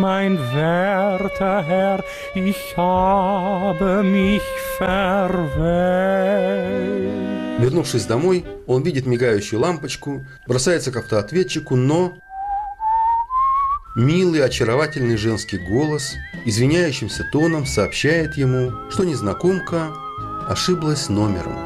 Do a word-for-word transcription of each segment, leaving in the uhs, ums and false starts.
mein werter Herr, ich habe mich verwählt. Вернувшись домой, он видит мигающую лампочку, бросается к автоответчику, но... Милый, очаровательный женский голос извиняющимся тоном сообщает ему, что незнакомка ошиблась номером.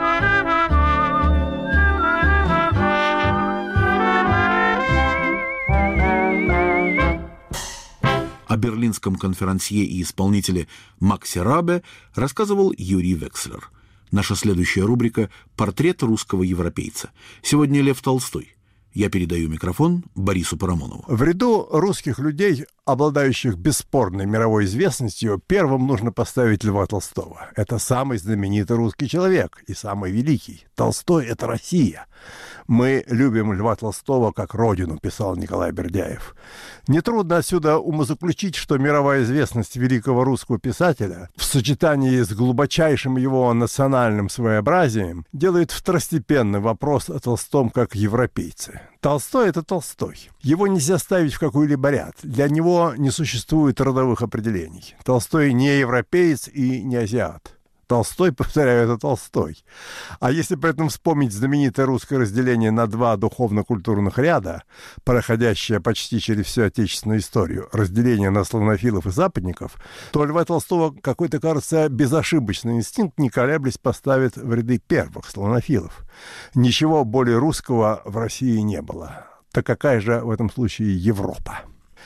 О берлинском конферансье и исполнителе Максе Рабе рассказывал Юрий Векслер. Наша следующая рубрика «Портрет русского европейца». Сегодня Лев Толстой. Я передаю микрофон Борису Парамонову. В ряду русских людей, обладающих бесспорной мировой известностью, первым нужно поставить Льва Толстого. Это самый знаменитый русский человек и самый великий. Толстой — это Россия. «Мы любим Льва Толстого как родину», писал Николай Бердяев. Нетрудно отсюда умозаключить, что мировая известность великого русского писателя в сочетании с глубочайшим его национальным своеобразием делает второстепенный вопрос о Толстом как европейце. Толстой — это Толстой. Его нельзя ставить в какой-либо ряд. Для него не существует родовых определений. Толстой не европеец и не азиат. Толстой, повторяю, это Толстой. А если при этом вспомнить знаменитое русское разделение на два духовно-культурных ряда, проходящее почти через всю отечественную историю, разделение на славянофилов и западников, то Льва Толстого какой-то, кажется, безошибочный инстинкт, не колеблясь, поставит в ряды первых славянофилов. Ничего более русского в России не было. Так какая же в этом случае Европа?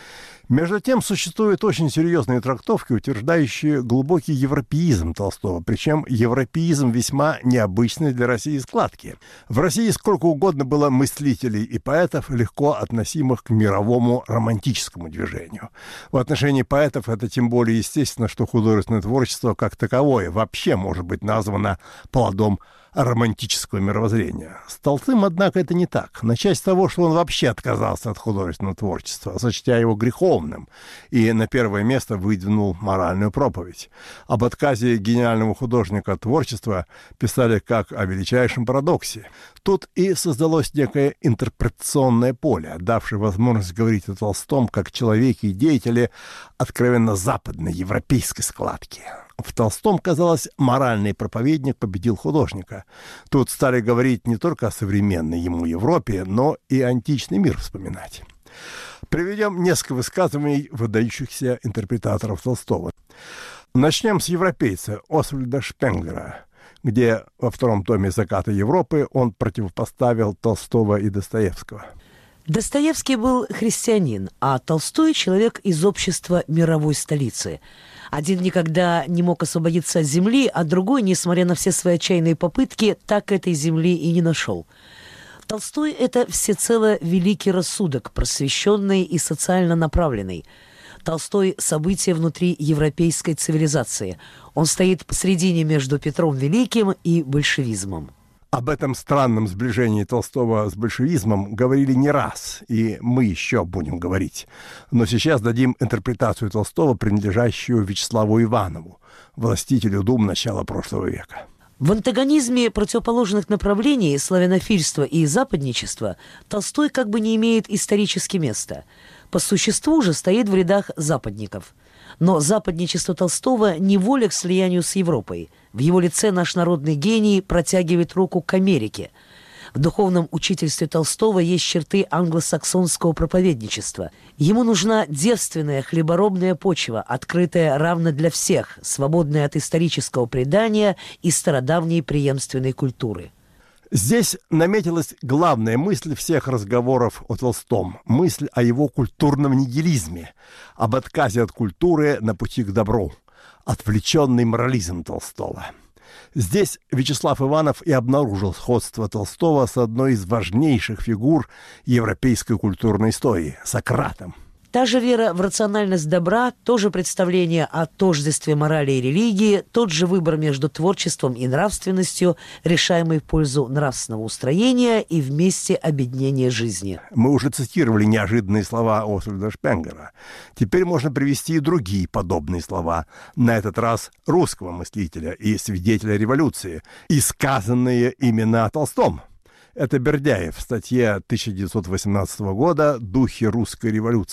Между тем, существуют очень серьезные трактовки, утверждающие глубокий европеизм Толстого, причем европеизм весьма необычный для России складки. В России сколько угодно было мыслителей и поэтов, легко относимых к мировому романтическому движению. В отношении поэтов это тем более естественно, что художественное творчество как таковое вообще может быть названо плодом романтического мировоззрения. С Толстым, однако, это не так. Начать с того, что он вообще отказался от художественного творчества, сочтя его греховным, и на первое место выдвинул моральную проповедь. Об отказе гениального художника от творчества писали как о величайшем парадоксе. Тут и создалось некое интерпретационное поле, давшее возможность говорить о Толстом как человеке и деятеле откровенно западной, европейской складки. В Толстом, казалось, моральный проповедник победил художника. Тут стали говорить не только о современной ему Европе, но и античный мир вспоминать. Приведем несколько высказываний выдающихся интерпретаторов Толстого. Начнем с европейца Освальда Шпенглера, где во втором томе «Заката Европы» он противопоставил Толстого и Достоевского. Достоевский был христианин, а Толстой – человек из общества мировой столицы. Один никогда не мог освободиться от земли, а другой, несмотря на все свои отчаянные попытки, так этой земли и не нашел. Толстой – это всецело великий рассудок, просвещенный и социально направленный. Толстой – событие внутри европейской цивилизации. Он стоит посредине между Петром Великим и большевизмом. Об этом странном сближении Толстого с большевизмом говорили не раз, и мы еще будем говорить. Но сейчас дадим интерпретацию Толстого, принадлежащую Вячеславу Иванову, властителю дум начала прошлого века. В антагонизме противоположных направлений славянофильства и западничества Толстой как бы не имеет исторически места. По существу же стоит в рядах западников. Но западничество Толстого не воля к слиянию с Европой. В его лице наш народный гений протягивает руку к Америке. В духовном учительстве Толстого есть черты англосаксонского проповедничества. Ему нужна девственная хлеборобная почва, открытая равно для всех, свободная от исторического предания и стародавней преемственной культуры. Здесь наметилась главная мысль всех разговоров о Толстом, мысль о его культурном нигилизме, об отказе от культуры на пути к добру, отвлеченный морализм Толстого. Здесь Вячеслав Иванов и обнаружил сходство Толстого с одной из важнейших фигур европейской культурной истории – Сократом. Та же вера в рациональность добра, то же представление о тождестве морали и религии, тот же выбор между творчеством и нравственностью, решаемый в пользу нравственного устроения и вместе объединения жизни. Мы уже цитировали неожиданные слова Освальда Шпенглера. Теперь можно привести и другие подобные слова, на этот раз русского мыслителя и свидетеля революции, и сказанные именно о Толстом. Это Бердяев в статье тысяча девятьсот восемнадцатого года «Духи русской революции».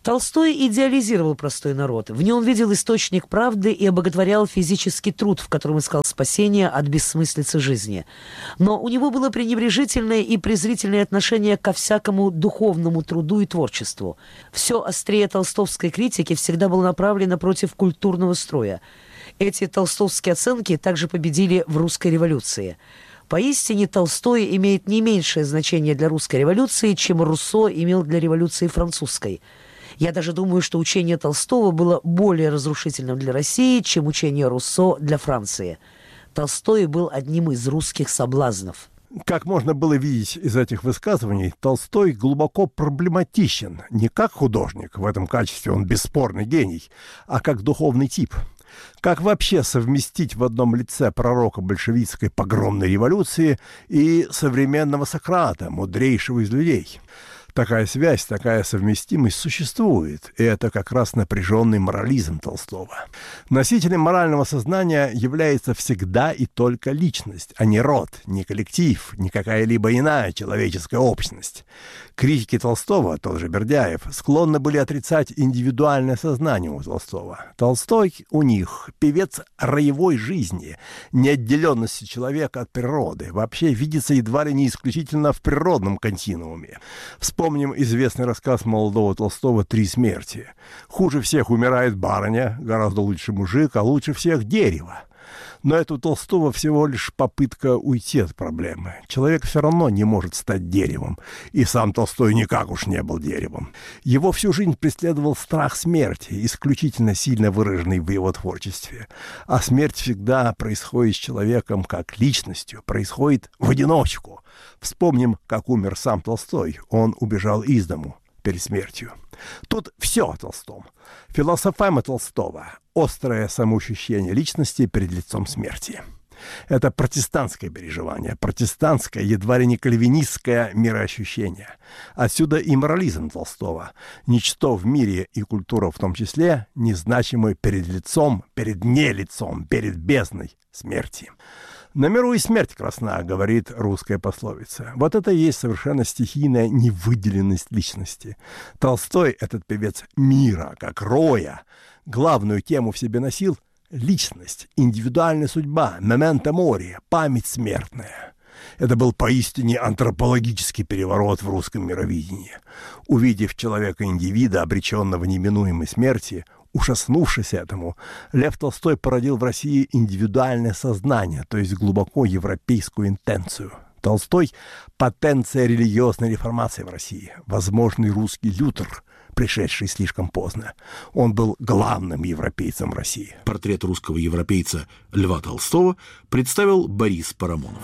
Толстой идеализировал простой народ. В нем видел источник правды и обоготворял физический труд, в котором искал спасения от бессмыслицы жизни. Но у него было пренебрежительное и презрительное отношение ко всякому духовному труду и творчеству. Все острее толстовской критики всегда было направлено против культурного строя. Эти толстовские оценки также победили в русской революции. Поистине, Толстой имеет не меньшее значение для русской революции, чем Руссо имел для революции французской. Я даже думаю, что учение Толстого было более разрушительным для России, чем учение Руссо для Франции. Толстой был одним из русских соблазнов. Как можно было видеть из этих высказываний, Толстой глубоко проблематичен не как художник, в этом качестве он бесспорный гений, а как духовный тип. Как вообще совместить в одном лице пророка большевистской погромной революции и современного Сократа, мудрейшего из людей? Такая связь, такая совместимость существует, и это как раз напряженный морализм Толстого. Носителем морального сознания является всегда и только личность, а не род, не коллектив, не какая-либо иная человеческая общность. Критики Толстого, тот же Бердяев, склонны были отрицать индивидуальное сознание у Толстого. Толстой у них певец роевой жизни, неотделенности человека от природы, вообще видится едва ли не исключительно в природном континууме. Вспомним известный рассказ молодого Толстого «Три смерти». Хуже всех умирает барыня, гораздо лучше мужик, а лучше всех дерево. Но это у Толстого всего лишь попытка уйти от проблемы. Человек все равно не может стать деревом. И сам Толстой никак уж не был деревом. Его всю жизнь преследовал страх смерти, исключительно сильно выраженный в его творчестве. А смерть всегда происходит с человеком как личностью, происходит в одиночку. Вспомним, как умер сам Толстой. Он убежал из дому перед смертью. Тут все о Толстом. Философема Толстого – острое самоощущение личности перед лицом смерти. Это протестантское переживание, протестантское, едва ли не кальвинистское мироощущение. Отсюда и морализм Толстого. Ничто в мире и культура в том числе незначимы перед лицом, перед нелицом, перед бездной смерти. «На миру и смерть красна», — говорит русская пословица. Вот это и есть совершенно стихийная невыделенность личности. Толстой, этот певец мира, как роя, главную тему в себе носил — личность, индивидуальная судьба, моменто мори, память смертная. Это был поистине антропологический переворот в русском мировидении. Увидев человека-индивида, обреченного неминуемой смерти, ужаснувшись этому, Лев Толстой породил в России индивидуальное сознание, то есть глубоко европейскую интенцию. Толстой – потенция религиозной реформации в России, возможный русский Лютер, пришедший слишком поздно. Он был главным европейцем России. Портрет русского европейца Льва Толстого представил Борис Парамонов.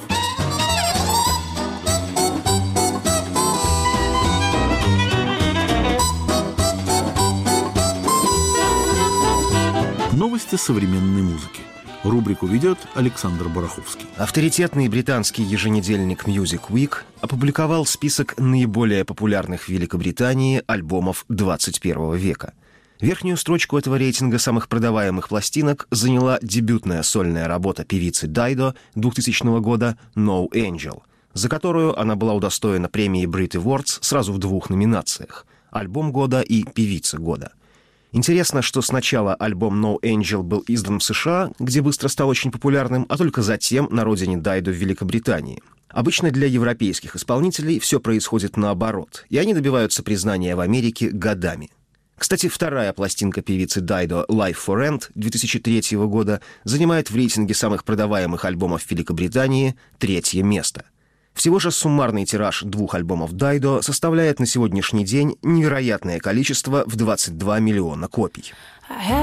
Новости современной музыки. Рубрику ведет Александр Бараховский. Авторитетный британский еженедельник Music Week опубликовал список наиболее популярных в Великобритании альбомов двадцать первого века. Верхнюю строчку этого рейтинга самых продаваемых пластинок заняла дебютная сольная работа певицы Дайдо двухтысячного года «No Angel», за которую она была удостоена премии Brit Awards сразу в двух номинациях – «Альбом года» и «Певица года». Интересно, что сначала альбом «No Angel» был издан в США, где быстро стал очень популярным, а только затем на родине Дайдо в Великобритании. Обычно для европейских исполнителей все происходит наоборот, и они добиваются признания в Америке годами. Кстати, вторая пластинка певицы Дайдо «Life for Rent» две тысячи третьего года занимает в рейтинге самых продаваемых альбомов в Великобритании третье место. Всего же суммарный тираж двух альбомов Дайдо составляет на сегодняшний день невероятное количество в двадцать два миллиона копий.